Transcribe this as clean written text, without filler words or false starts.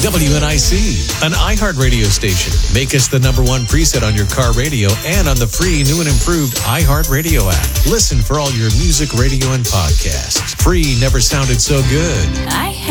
WNIC, an iHeart radio station. Make us the number one preset on your car radio and on the free new and improved iHeart Radio app. Listen for all your music, radio, and podcasts. Free never sounded so good.